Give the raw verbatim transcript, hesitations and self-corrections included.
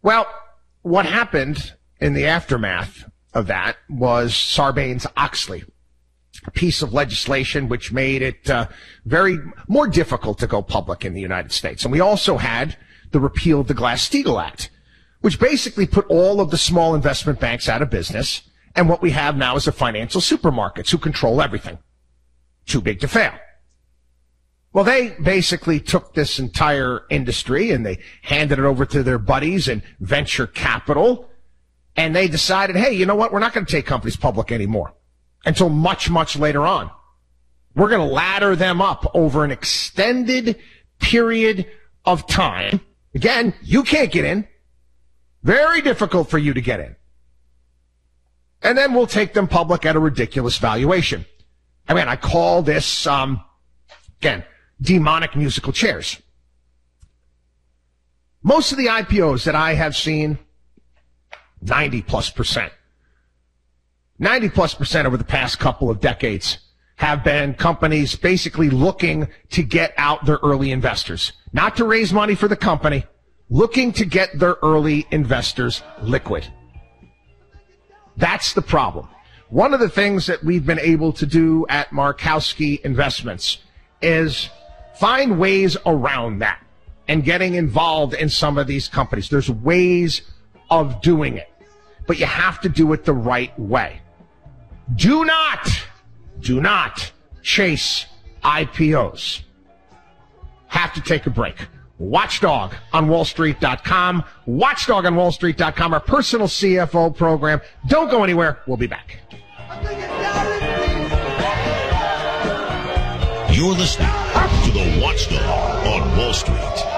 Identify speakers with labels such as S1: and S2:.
S1: Well, what happened in the aftermath of that was Sarbanes-Oxley, a piece of legislation which made it uh, very more difficult to go public in the United States. And we also had the repeal of the Glass-Steagall Act, which basically put all of the small investment banks out of business. And what we have now is the financial supermarkets who control everything. Too big to fail. Well, they basically took this entire industry and they handed it over to their buddies in venture capital. And they decided, hey, you know what? We're not going to take companies public anymore until much, much later on. We're going to ladder them up over an extended period of time. Again, you can't get in. Very difficult for you to get in. And then we'll take them public at a ridiculous valuation. I mean, I call this, um, again, demonic musical chairs. Most of the I P Os that I have seen, ninety plus percent, ninety plus percent over the past couple of decades have been companies basically looking to get out their early investors, not to raise money for the company, looking to get their early investors liquid. That's the problem. One of the things that we've been able to do at Markowski Investments is find ways around that and getting involved in some of these companies. There's ways of doing it, but you have to do it the right way. Do not, do not chase I P Os. Have to take a break. Watchdog on Wall Street dot com. Watchdog on Wall Street dot com, our personal C F O program. Don't go anywhere. We'll be back.
S2: You're listening to the Watchdog on Wall Street.